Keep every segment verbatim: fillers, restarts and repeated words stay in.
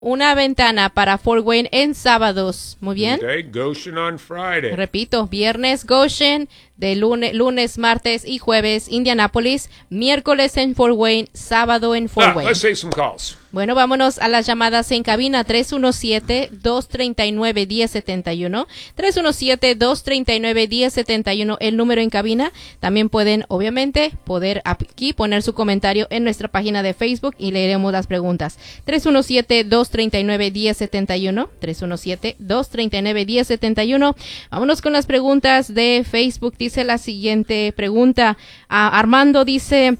una ventana para Fort Wayne en sábados. Muy bien. Okay, Goshen on Friday. Repito, viernes Goshen, de lunes, lunes, martes y jueves Indianapolis, miércoles en Fort Wayne, sábado en Fort Ah, Wayne. let's take some calls. Bueno, vámonos a las llamadas en cabina. Tres uno siete, dos tres nueve, uno cero siete uno. tres uno siete, dos tres nueve, uno cero siete uno, el número en cabina. También pueden, obviamente, poder aquí poner su comentario en nuestra página de Facebook y leeremos las preguntas. tres uno siete, dos tres nueve, uno cero siete uno. tres uno siete, dos tres nueve, uno cero siete uno. Vámonos con las preguntas de Facebook. Dice la siguiente pregunta. Ah, Armando dice...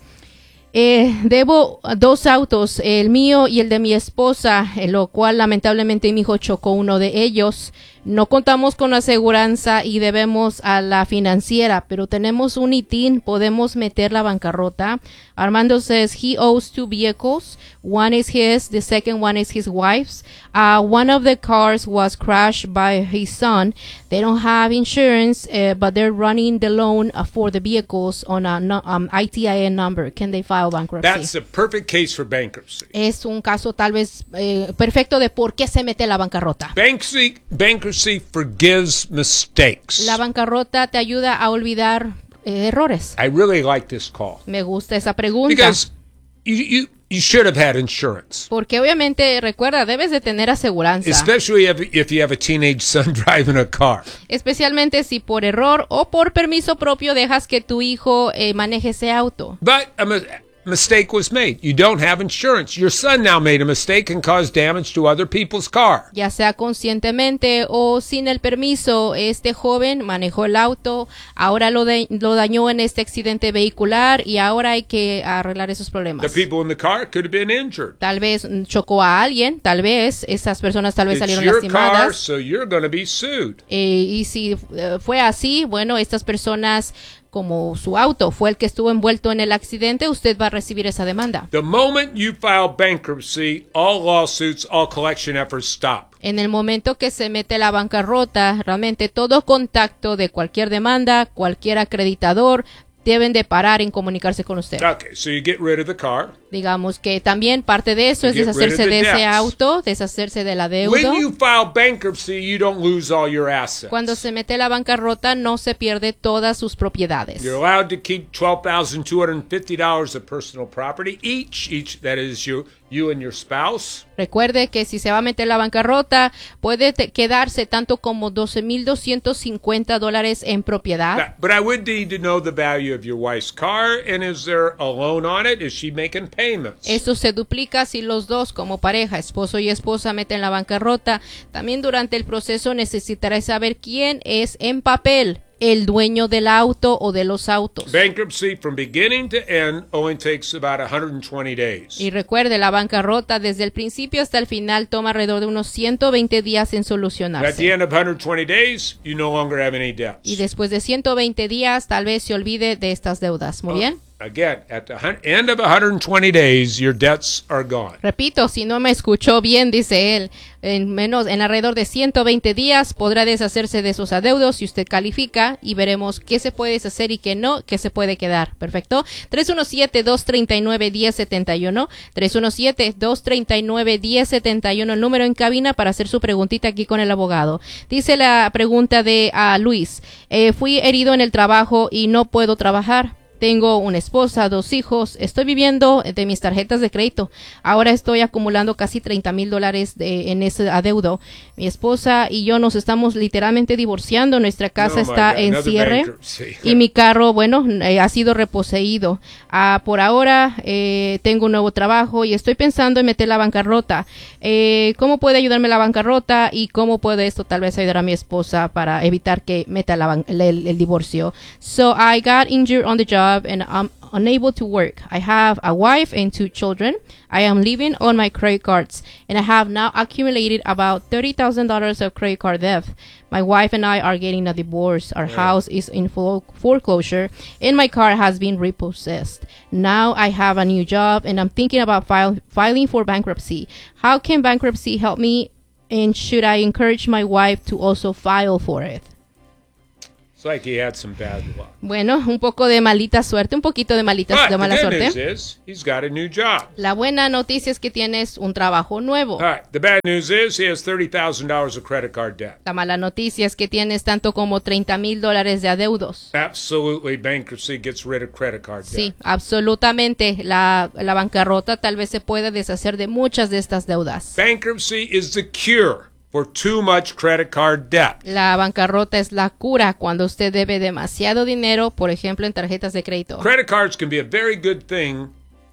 Eh, debo dos autos, el mío y el de mi esposa, en lo cual lamentablemente mi hijo chocó uno de ellos. No contamos con aseguranza y debemos a la financiera, pero tenemos un I T I N, podemos meter la bancarrota. Armando says he owes two vehicles. One is his, the second one is his wife's. Uh, one of the cars was crashed by his son. They don't have insurance, uh, but they're running the loan uh, for the vehicles on a no, um, I T I N number. Can they file bankruptcy? That's a perfect case for bankruptcy. Es un caso tal vez eh, perfecto de por qué se mete la bancarrota. Bankruptcy, bankruptcy forgives mistakes. La bancarrota te ayuda a olvidar eh, errores. I really like this call. Me gusta esa pregunta. Because you, you, you should have had insurance. Porque obviamente, recuerda, debes de tener aseguranza. Especially if, if you have a teenage son driving a car. Especialmente si por error o por permiso propio dejas que tu hijo eh, maneje ese auto. But a mi- mistake was made. You don't have insurance. Your son now made a mistake and caused damage to other people's car. Ya sea conscientemente o sin el permiso, este joven manejó el auto, ahora lo, de, lo dañó en este accidente vehicular y ahora hay que arreglar esos The problemas. people in the car could have been injured. Tal vez mm, chocó a alguien, tal vez esas personas tal vez It's salieron your car, lastimadas. so you're going to be sued. Eh, y si eh, fue así, bueno, estas personas, como su auto fue el que estuvo envuelto en el accidente, usted va a recibir esa demanda. The moment you file bankruptcy, all lawsuits, all collection efforts stop. En el momento que se mete la bancarrota, realmente todo contacto de cualquier demanda, cualquier acreditador, deben de parar en comunicarse con usted. Okay, so you get rid of the car. Digamos que también parte de eso es Get rid deshacerse of the de ese debts. auto, deshacerse de la deuda. When you file bankruptcy, you don't lose all your assets. Cuando se mete la bancarrota, no se pierde todas sus propiedades. You're allowed to keep twelve thousand two hundred fifty dollars of personal property each, each that is you, you and your spouse. Recuerde que si se va a meter la bancarrota, puede te- quedarse tanto como doce mil doscientos cincuenta dólares en propiedad. But- But I would need to know the value of your wife's car, and is there a loan on it? Is she making payments? Esto se duplica si los dos, como pareja, esposo y esposa, meten la bancarrota. También durante el proceso necesitará saber quién es en papel el dueño del auto o de los autos. Bankruptcy from beginning to end only takes about one hundred twenty days. Y recuerde, la bancarrota desde el principio hasta el final toma alrededor de unos ciento veinte días en At the solucionarse. end of one hundred twenty days, you no longer have any debts. Y después de ciento veinte días, tal vez se olvide de estas deudas. Muy bien. Again, at the hun- end of one hundred twenty days, your debts are gone. Repito, si no me escuchó bien, dice él, en menos, en alrededor de ciento veinte días podrá deshacerse de sus adeudos si usted califica y veremos qué se puede deshacer y qué no, qué se puede quedar. Perfecto. tres uno siete, dos tres nueve, uno cero siete uno. tres uno siete, dos tres nueve, uno cero siete uno, el número en cabina para hacer su preguntita aquí con el abogado. Dice la pregunta de a Luis, eh, fui herido en el trabajo y no puedo trabajar. Tengo una esposa, dos hijos, estoy viviendo de mis tarjetas de crédito. Ahora estoy acumulando casi treinta mil dólares de- en ese adeudo. Mi esposa y yo nos estamos literalmente divorciando. Nuestra casa Oh, my está God, en another cierre bankruptcy. y mi carro, bueno, eh, ha sido reposeído. Ah, por ahora eh, tengo un nuevo trabajo y estoy pensando en meter la bancarrota. Eh, ¿Cómo puede ayudarme la bancarrota y cómo puede esto tal vez ayudar a mi esposa para evitar que meta la ban- el, el divorcio? So I got injured on the job and I'm unable to work. I have a wife and two children. I am living on my credit cards and I have now accumulated about thirty thousand dollars of credit card debt. My wife and I are getting a divorce. Our house is in fore- foreclosure and my car has been repossessed. Now I have a new job and I'm thinking about file- filing for bankruptcy. How can bankruptcy help me, and should I encourage my wife to also file for it? It's like he had some bad luck. Bueno, un poco de malita suerte, un poquito de malita But de mala the good news suerte. is he's got a new job. La buena noticia es que tienes un trabajo nuevo. All right. The bad news is he has thirty thousand dollars of credit card debt. La mala noticia es que tienes tanto como treinta mil dólares de adeudos. Absolutely, bankruptcy gets rid of credit card debt. Sí, absolutamente. La, la bancarrota tal vez se pueda deshacer de muchas de estas deudas. Bankruptcy is the cure for too much credit card debt. La bancarrota es la cura cuando usted debe demasiado dinero, por ejemplo, en tarjetas de crédito. Credit cards can be a very good thing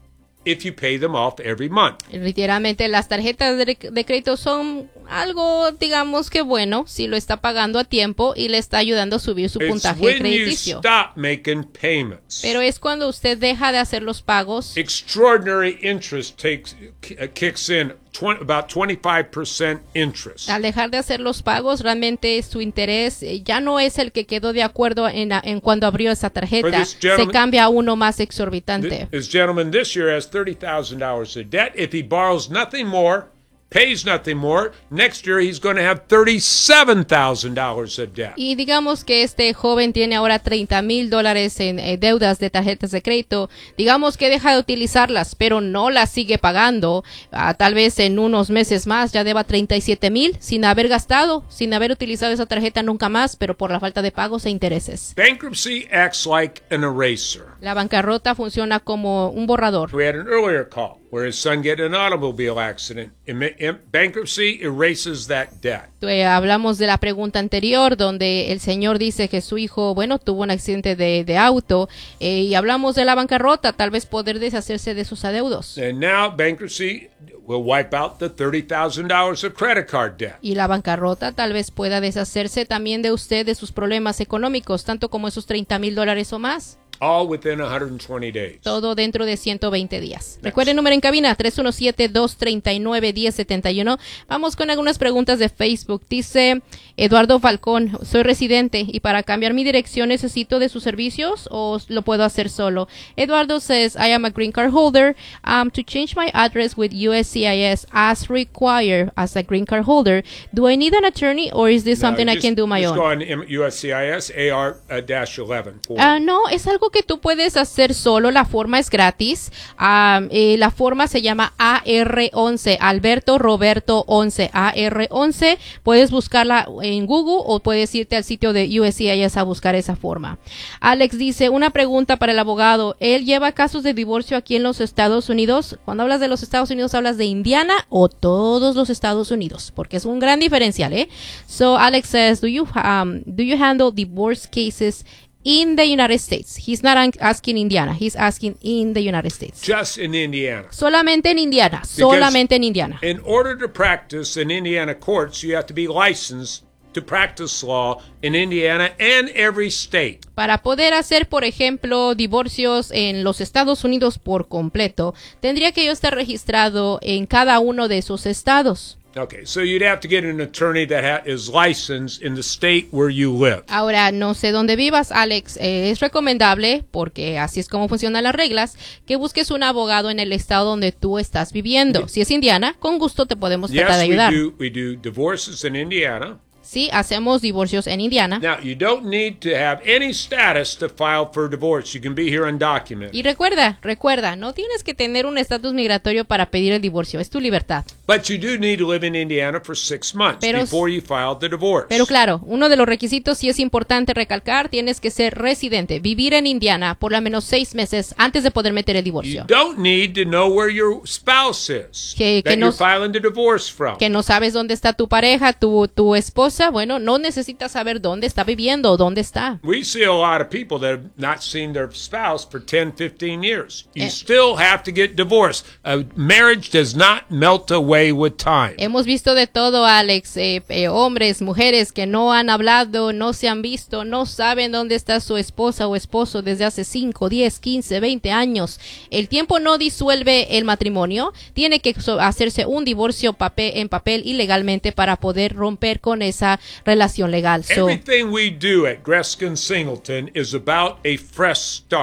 if you pay them off every month. Literalmente, las tarjetas de, de crédito son algo, digamos que bueno, si lo está pagando a tiempo y le está ayudando a subir su It's puntaje when you crediticio. stop making payments. Pero es cuando usted deja de hacer los pagos. Extraordinary interest takes uh, kicks in, twenty, about twenty-five percent interest. Al dejar de hacer los pagos, realmente su interés eh, ya no es el que quedó de acuerdo en, en cuando abrió esa tarjeta. For this gentleman- Se cambia a uno más exorbitante. This gentleman this year has thirty thousand dollars of debt. If he borrows nothing more, pays nothing more, next year he's going to have thirty-seven thousand dollars of debt. Y digamos que este joven tiene ahora treinta mil dólares en eh, deudas de tarjetas de crédito. Digamos que deja de utilizarlas, pero no las sigue pagando. Ah, tal vez en unos meses más ya deba treinta y siete mil sin haber gastado, sin haber utilizado esa tarjeta nunca más, pero por la falta de pagos e intereses. Bankruptcy acts like an eraser. La bancarrota funciona como un borrador. We had an earlier call where his son get in an automobile accident. Em- em- Bankruptcy erases that debt. Eh, hablamos de la pregunta anterior donde el señor dice que su hijo, bueno, tuvo un accidente de, de auto eh, y hablamos de la bancarrota, tal vez poder deshacerse de sus adeudos. And now bankruptcy will wipe out the thirty thousand dollars of credit card debt. Y la bancarrota tal vez pueda deshacerse también de usted, de sus problemas económicos, tanto como esos treinta mil dólares o más. All within one hundred twenty days. Todo dentro de ciento veinte días. Recuerde el número en cabina, tres uno siete, dos tres nueve, uno cero siete uno. Vamos con algunas preguntas de Facebook. Dice Eduardo Falcón, soy residente y para cambiar mi dirección necesito de sus servicios o lo puedo hacer solo. Eduardo says, I am a green card holder. Um, to change my address with U S C I S as required as a green card holder, do I need an attorney or is this something No, I just- can do my just own? go on M- U S C I S A R eleven. Ah, no, es algo que tú puedes hacer solo. La forma es gratis. Ah, eh, la forma se llama A R once, Alberto Roberto once, A R once. Puedes buscarla en Google o puedes irte al sitio de U S C I S a buscar esa forma. Alex dice, una pregunta para el abogado. ¿Él lleva casos de divorcio aquí en los Estados Unidos? Cuando hablas de los Estados Unidos, ¿hablas de Indiana o todos los Estados Unidos? Porque es un gran diferencial, ¿eh? So, Alex says, do you, um, do you handle divorce cases in the United States? He's not an- asking Indiana, he's asking in the United States. Just in Indiana. Solamente en Indiana, solamente en Indiana. In order to practice in Indiana courts, you have to be licensed to practice law in Indiana and every state. Para poder hacer, por ejemplo, divorcios en los Estados Unidos por completo, tendría que yo estar registrado en cada uno de esos estados. Okay, so you'd have to get an attorney that ha- is licensed in the state where you live. Ahora, no sé dónde vivas, Alex. Eh, es recomendable, porque así es como funcionan las reglas, que busques un abogado en el estado donde tú estás viviendo. Si es Indiana, con gusto te podemos tratar de Yes, we ayudar. do. We do divorces in Indiana. Sí, hacemos divorcios en Indiana. Now, you don't need to have any status to file for divorce. You can be here undocumented. Y recuerda, recuerda, no tienes que tener un estatus migratorio para pedir el divorcio, es tu libertad. But you do need to live in Indiana for six months Pero- before you file the divorce. Pero claro, uno de los requisitos, sí es importante recalcar, tienes que ser residente, vivir en Indiana por lo menos seis meses antes de poder meter el You divorcio. don't need to know where your spouse is Que- that que no- you're filing the divorce from. Que no sabes dónde está tu pareja, tu, tu esposa, bueno, no necesitas saber dónde está viviendo o dónde está. We see a lot of people that have not seen their spouse for ten, fifteen years. You Eh. still have to get divorced. A marriage does not melt away with time. Hemos visto de todo, Alex, eh, eh, hombres, mujeres que no han hablado, no se han visto, no saben dónde está su esposa o esposo desde hace cinco, diez, quince, veinte años. El tiempo no disuelve el matrimonio, tiene que so- hacerse un divorcio papel, en papel ilegalmente para poder romper con esa relación legal. So, Everything we do at Greskin Singleton is about a fresh start.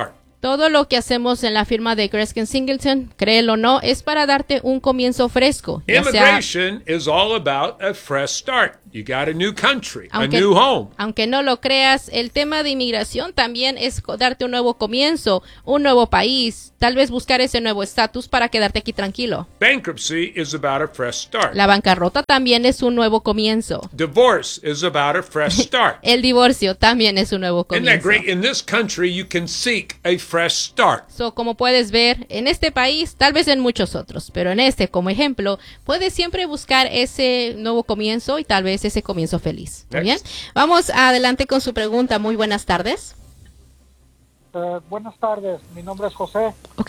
Todo lo que hacemos en la firma de Greskin Singleton, créelo o no, es para darte un comienzo fresco. Ya sea, Immigration is all about a fresh start. You got a new country, aunque, a new home. aunque no lo creas, el tema de inmigración también es co- darte un nuevo comienzo, un nuevo país, tal vez buscar ese nuevo estatus para quedarte aquí tranquilo. Bankruptcy is about a fresh start. La bancarrota también es un nuevo comienzo. Divorce is about a fresh start. El divorcio también es un nuevo Isn't that comienzo. great? In this country, you can seek a fresh start. So, como puedes ver, en este país, tal vez en muchos otros, pero en este, como ejemplo, puedes siempre buscar ese nuevo comienzo y tal vez ese comienzo feliz. Muy bien. Vamos adelante con su pregunta. Muy buenas tardes. Eh, buenas tardes, mi nombre es José. Ok.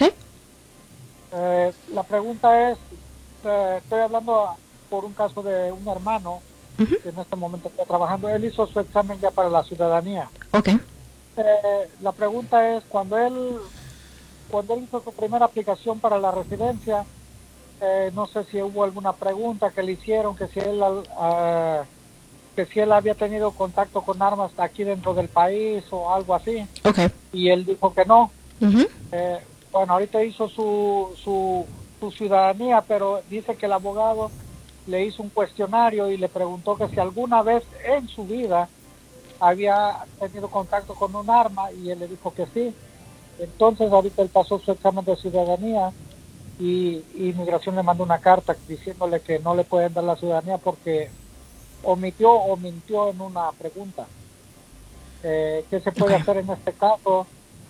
Eh, la pregunta es, eh, estoy hablando por un caso de un hermano Ujú. que en este momento está trabajando. Él hizo su examen ya para la ciudadanía. Ok. Eh, la pregunta es, cuando él cuando él hizo su primera aplicación para la residencia, eh, no sé si hubo alguna pregunta que le hicieron, que si él uh, que si él había tenido contacto con armas aquí dentro del país o algo así, Ok. y él dijo que no. Ujú. Eh, bueno, ahorita hizo su, su, su ciudadanía, pero dice que el abogado le hizo un cuestionario y le preguntó que si alguna vez en su vida había tenido contacto con un arma, y él le dijo que sí. Entonces ahorita él pasó su examen de ciudadanía y, y Inmigración le mandó una carta diciéndole que no le pueden dar la ciudadanía porque omitió o mintió en una pregunta. Eh, ¿Qué se puede Ok. hacer en este caso?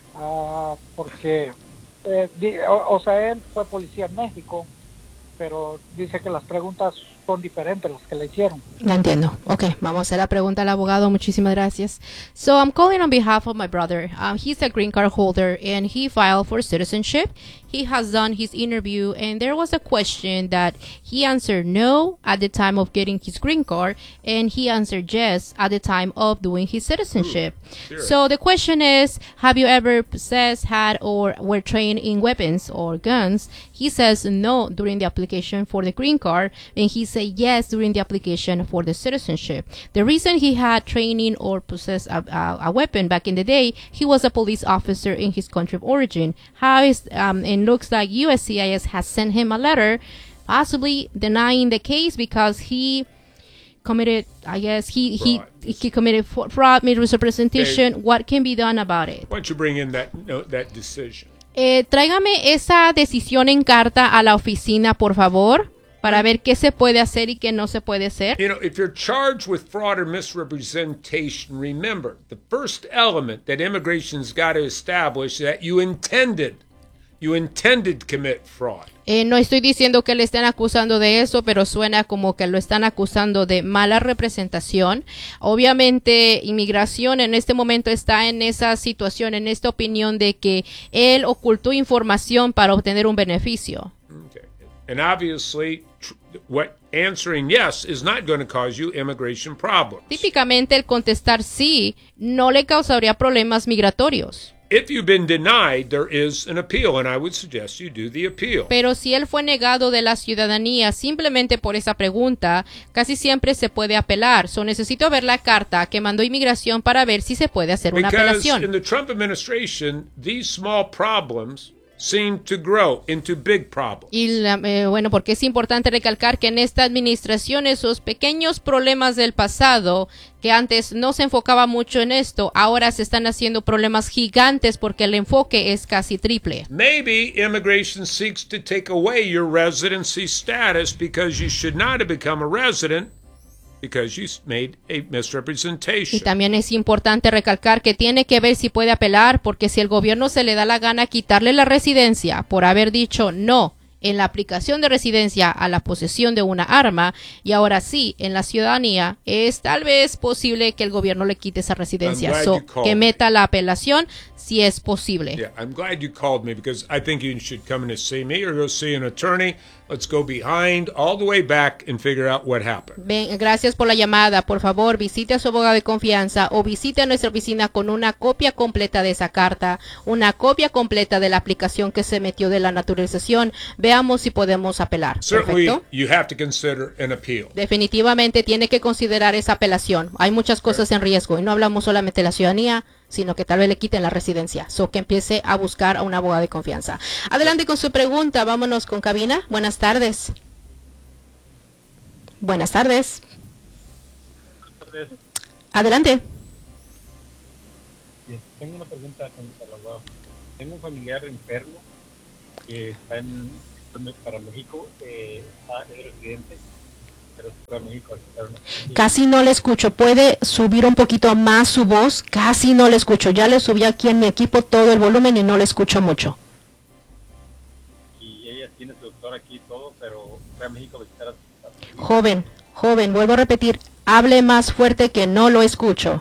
Ah, porque, eh, di- o, o sea, él fue policía en México, pero dice que las preguntas son diferentes las que le hicieron. La entiendo. Ok, vamos a hacer la pregunta al abogado. Muchísimas gracias. So I'm calling on behalf of my brother. Um, he's a green card holder and he filed for citizenship. He has done his interview and there was a question that he answered no at the time of getting his green card and he answered yes at the time of doing his citizenship. Sure. So the question is, have you ever possessed, had, or were trained in weapons or guns? He says no during the application for the green card, and he said yes during the application for the citizenship. The reason he had training or possessed a, a, a weapon back in the day, he was a police officer in his country of origin. How is um, it looks like U S C I S has sent him a letter, possibly denying the case because he committed, I guess, he he Fraud. he committed fa- fraud, misrepresentation. Okay. What can be done about it? Why don't you bring in that no, that decision? Eh, tráigame esa decisión en carta a la oficina, por favor, para ver qué se puede hacer y qué no se puede hacer. You know, if you're charged with fraud or misrepresentation, remember the first element that immigration's got to establish that you intended, you intended to commit fraud. Eh, no estoy diciendo que le estén acusando de eso, pero suena como que lo están acusando de mala representación. Obviamente, inmigración en este momento está en esa situación, en esta opinión de que él ocultó información para obtener un beneficio. Okay. And obviously, tr- what answering yes is not going to cause you immigration problems. Típicamente, el contestar sí no le causaría problemas migratorios. If you've been denied, there is an appeal, and I would suggest you do the appeal. Pero si él fue negado de la ciudadanía simplemente por esa pregunta, casi siempre se puede apelar. So necesito ver la carta que mandó inmigración para ver si se puede hacer una Because apelación. in the Trump administration, these small problems seem to grow into big problems. Y la- eh, bueno, porque es importante recalcar que en esta administración esos pequeños problemas del pasado, que antes no se enfocaba mucho en esto, ahora se están haciendo problemas gigantes porque el enfoque es casi triple. Maybe immigration seeks to take away your residency status because you should not have become a resident because you s- made a Y misrepresentation. también es importante recalcar que tiene que ver si puede apelar, porque si el gobierno se le da la gana quitarle la residencia por haber dicho no en la aplicación de residencia a la posesión de una arma, y ahora sí en la ciudadanía, es tal vez posible que el gobierno le quite esa I'm residencia. glad So, you called que me. meta la apelación si es posible. Yeah, I'm glad you called me because I think you should come in to see me or go see an attorney. Let's go behind all the way back and figure out what happened. Ven, gracias por la llamada. Por favor, visite a su abogado de confianza o visite a nuestra oficina con una copia completa de esa carta, una copia completa de la aplicación que se metió de la naturalización. Veamos si podemos apelar. Certainly, Perfecto. you have to consider an appeal. Definitivamente tiene que considerar esa apelación. Hay muchas cosas en riesgo y no hablamos solamente de la ciudadanía, sino que tal vez le quiten la residencia. So que empiece a buscar a un abogado de confianza. Adelante con su pregunta. Vámonos con cabina. Buenas tardes. Buenas tardes. Buenas tardes. Adelante. Bien, tengo una pregunta con el abogado. Tengo un familiar enfermo que está en, para México, eh, es residente, pero es para México. Casi no le escucho. ¿Puede subir un poquito más su voz? Casi no le escucho. Ya le subí aquí en mi equipo todo el volumen y no le escucho mucho. Y ella tiene su doctor aquí y todo, pero fue a México a visitar a su... Joven, joven, vuelvo a repetir. Hable más fuerte que no lo escucho.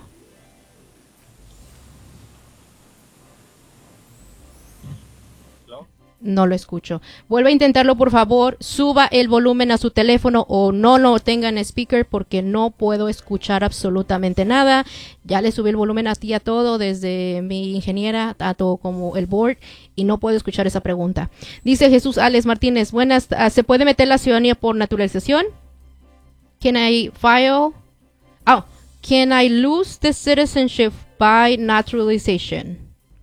No lo escucho. Vuelva a intentarlo, por favor. Suba el volumen a su teléfono o no lo tenga en speaker porque no puedo escuchar absolutamente nada. Ya le subí el volumen a ti a todo, desde mi ingeniera, tanto como el board, y no puedo escuchar esa pregunta. Dice Jesús Alex Martínez, buenas, ¿se puede meter la ciudadanía por naturalización? Can I file? Oh, can I lose the citizenship by naturalization?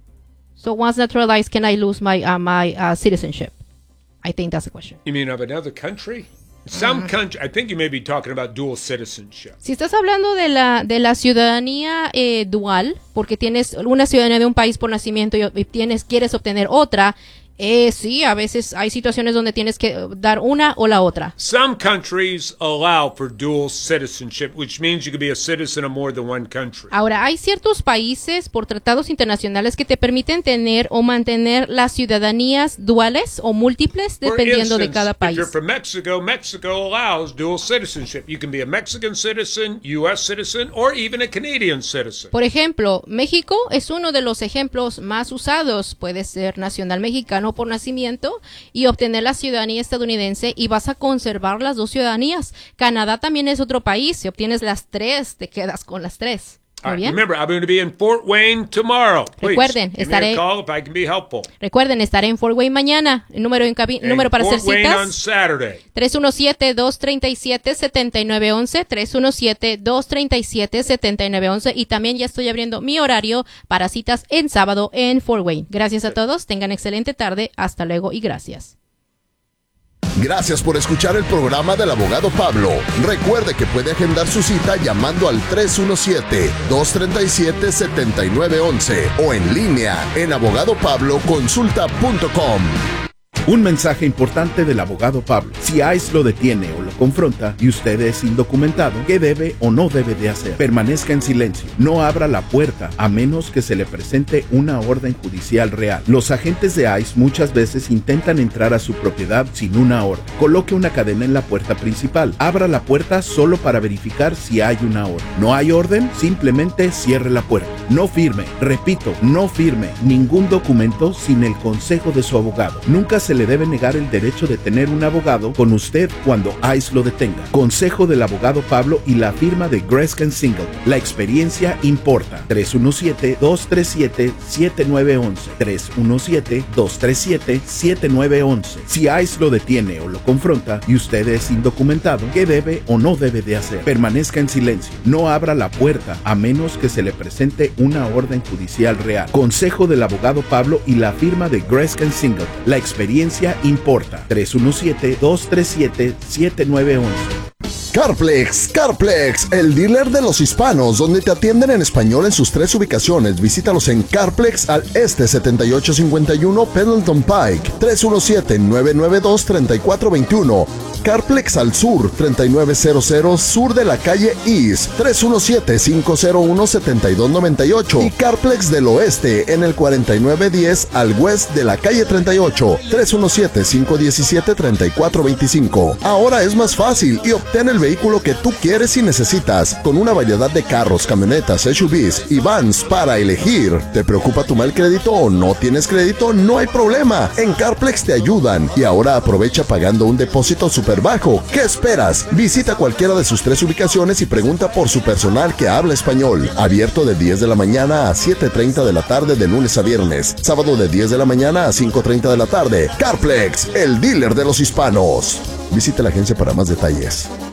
So once naturalized, can I lose my uh, my uh, citizenship? I think that's the question. You mean of another country? Some uh-huh. country. I think you may be talking about dual citizenship. Si estás hablando de la de la ciudadanía eh, dual, porque tienes una ciudadanía de un país por nacimiento y, y tienes quieres obtener otra. Eh, sí, a veces hay situaciones donde tienes que dar una o la otra. Some countries allow for dual citizenship, which means you can be a citizen of more than one country. Ahora, hay ciertos países por tratados internacionales que te permiten tener o mantener las ciudadanías duales o múltiples dependiendo instance, de cada país. If you're from Mexico, Mexico allows dual citizenship. You can be a Mexican citizen, U S citizen, or even a Canadian citizen. Por ejemplo, México es uno de los ejemplos más usados. Puedes ser nacional mexicano por nacimiento y obtener la ciudadanía estadounidense y vas a conservar las dos ciudadanías. Canadá también es otro país. Si obtienes las tres, te quedas con las tres. Muy bien. Remember, I'm going to be in Fort Wayne tomorrow. Please, recuerden, estaré, call if I can be helpful. recuerden, estaré en Fort Wayne mañana. El número, en cabi- número para Fort hacer Wayne citas. On Saturday. tres uno siete, dos tres siete, siete nueve uno uno. tres uno siete, dos tres siete, siete nueve uno uno. Y también ya estoy abriendo mi horario para citas en sábado en Fort Wayne. Gracias a todos. Tengan excelente tarde. Hasta luego y gracias. Gracias por escuchar el programa del abogado Pablo. Recuerde que puede agendar su cita llamando al tres uno siete, dos tres siete, siete nueve uno uno o en línea en abogado pablo consulta punto com. Un mensaje importante del abogado Pablo. Si ICE lo detiene o lo confronta y usted es indocumentado, ¿qué debe o no debe de hacer? Permanezca en silencio. No abra la puerta a menos que se le presente una orden judicial real. Los agentes de ICE muchas veces intentan entrar a su propiedad sin una orden. Coloque una cadena en la puerta principal. Abra la puerta solo para verificar si hay una orden. ¿No hay orden? Simplemente cierre la puerta. No firme. Repito, no firme ningún documento sin el consejo de su abogado. Nunca se le debe negar el derecho de tener un abogado con usted cuando ICE lo detenga. Consejo del abogado Pablo y la firma de Greskin Singleton. La experiencia importa. tres uno siete, dos tres siete, siete nueve uno uno. tres uno siete, dos tres siete, siete nueve uno uno. Si ICE lo detiene o lo confronta y usted es indocumentado, ¿qué debe o no debe de hacer? Permanezca en silencio. No abra la puerta a menos que se le presente una orden judicial real. Consejo del abogado Pablo y la firma de Greskin Singleton. La experiencia importa. tres uno siete, dos tres siete, siete nueve uno uno. Carplex, Carplex, el dealer de los hispanos, donde te atienden en español en sus tres ubicaciones. Visítalos en Carplex al este setenta y ocho cincuenta y uno Pendleton Pike, tres uno siete, nueve nueve dos, tres cuatro dos uno. Carplex al sur, treinta y nueve cero cero sur de la calle East, tres uno siete, cinco cero uno, siete dos nueve ocho. Y Carplex del oeste en el cuarenta y nueve diez al west de la calle treinta y ocho, tres uno siete, cinco uno siete, tres cuatro dos cinco. Ahora es más fácil y obtén el vehículo que tú quieres y necesitas, con una variedad de carros, camionetas, S U Vs y vans para elegir. ¿Te preocupa tu mal crédito o no tienes crédito? No hay problema, en Carplex te ayudan. Y ahora aprovecha pagando un depósito súper bajo. ¿Qué esperas? Visita cualquiera de sus tres ubicaciones y pregunta por su personal que habla español. Abierto de diez de la mañana a siete treinta de la tarde de lunes a viernes. Sábado de diez de la mañana a cinco treinta de la tarde. Carplex, el dealer de los hispanos. Visita la agencia para más detalles.